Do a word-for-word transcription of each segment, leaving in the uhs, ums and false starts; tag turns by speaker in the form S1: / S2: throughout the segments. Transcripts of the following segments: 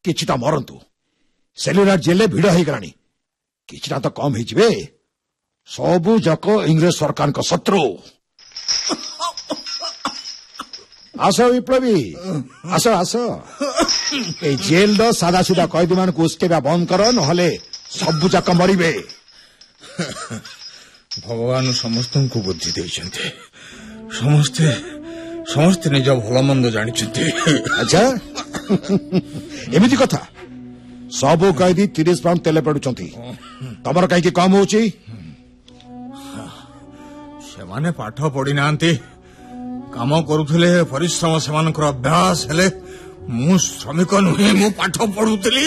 S1: किछिटा मरंतु cellular jail भिड़ हो गलानी किछिटा तो कम हो सबू जाक इंग्रेज सरकार का शत्रु आस विप्लवी आस आस ए जेल रो सादा सीधा कैदी मान को उस्केबा बंद कर नहले सबू जाक मरिबे।
S2: भगवान समस्त को बुद्धि देइछन्ते समस्ते समस्ते निज भल मंद जानिछन्ते।
S1: अच्छा एमिति कथा सबू कैदी तीस पाउंड तेल पड़ुछन्ती तमर कहीं कम होची
S2: सेमाने पाठ पढ़ी नांती काम करुले परिश्रम सेमानकर अभ्यास हेले मु श्रमिक नुहे मु पाठ पढ़ुली।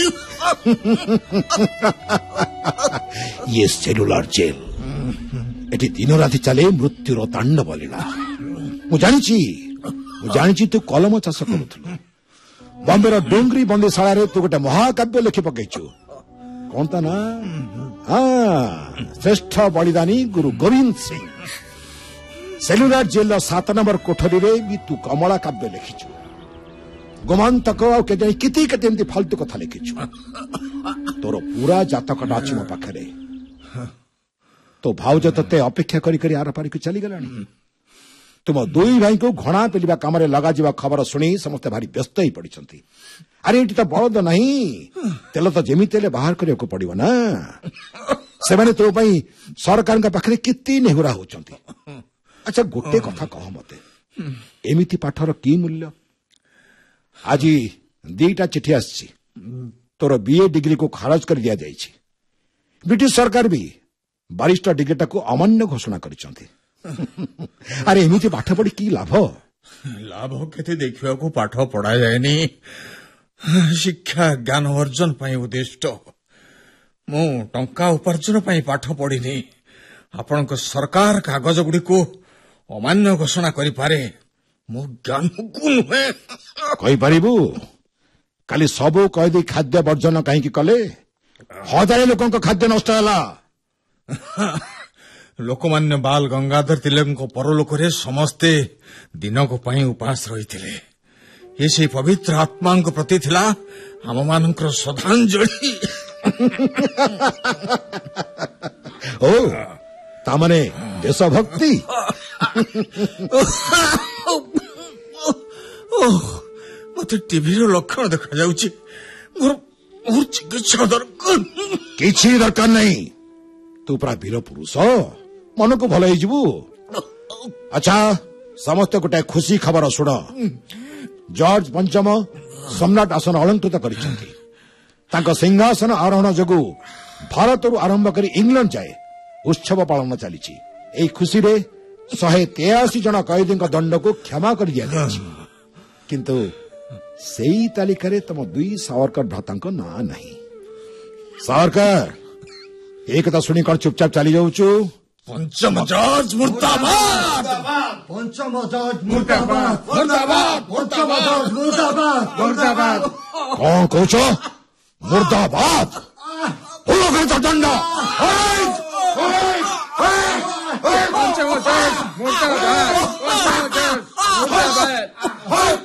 S1: ये सेलुलर जेल एटी दिन राति चले मृत्युर तांडव लीला मु जानिची मु जानिची तू कलम चाष करुथुलु बॉम्बे डोंगरी बंदीशाला रे तू गोटे महाकाव्य लिखि पकईचु कौन ता ना हाँ श्रेष्ठ बलिदानी गुरु गोविंद सिंह सेलुलर जेल सात नंबर कोठरी रे भी तू कमला काव्य लिखिचु गोमांतक आ के किति केते एमती फालतू कथा लिखिचु तोर पूरा जातकटा अछि मो पाखरे तो भाउज तते अपेक्षा करी करी आर पारी को चली गलानी तुम दुई भाई को घणा पेलिबा काम रे लगा जीवा खबर सुनी समस्त भारी व्यस्त ही पड़िछंती। अरे एटी तो बलद नहीं तेल तो जेमी तेले बाहर करियो को पड़िबो ना से माने तो पई सरकार का पाखरे किति नेहुरा होचंती। अच्छा गोटे कथा कह मते एमिति पाठर की मूल्य आज दीटा चिठी आछि तोर बीए डिग्री को खारज कर दिया जाइछि ब्रिटिश सरकार भी बारिस्टर डिग्रीटा को अमान्य घोषणा करिसंती। अरे एमिति पाठ पढ़ी की लाभ
S2: लाभ केते देखिया को पाठ पढ़ा जायनी शिक्षा ज्ञान अर्जन पाई उद्दिष्ट मु टंका उपार्जन पाई पाठ पढ़िनी आपण को सरकार कागज गुडी को अमान्य घोषणा करि पारे मो ज्ञान को नुहे
S1: कहि परिबु काली सबो कैदी खाद्य वर्जन काहे की कले हजार लोकन को खाद्य नष्ट होला।
S2: लोकमान्य बाल गंगाधर तिलक परलोक रे समस्ते दिन को पाई उपास रही ये से पवित्र आत्मा को प्रति थिला हम मानकर श्रद्धांजलि।
S1: ओ तामने देशभक्ति
S2: मत टीवी रो लक्षण देखा जाउची मोर मोर चिकित्सा दरकार
S1: किछि दरकार नहीं तू पूरा वीर पुरुष मन को भल हो। अच्छा समस्त गोटे खुशी खबर शुण जॉर्ज पंचम सम्राट आसन अलंकृत कर सिंहासन आरोहण जोगु भारत आरंभ कर इंग्लैंड जाए उत्सव पालन चली खुशी रे शहे तेयासी जन कैदी दंड को क्षमा कर दिया जायछि किंतु सेई तालिका रे तम दुई सावरकर भ्राता ना नहीं। सावरकर एक तो सुनी कौन चुपचाप चली जाऊचु
S2: पंचम जॉर्ज मुर्दाबाद
S3: पंचम जॉर्ज मुर्दाबाद मुर्दाबाद पंचम जॉर्ज मुर्दाबाद मुर्दाबाद
S1: कौन कहछो मुर्दाबाद बोलो कर दंड
S3: पंचम जॉर्ज मुर्दाबाद पंचम जॉर्ज मुर्दाबाद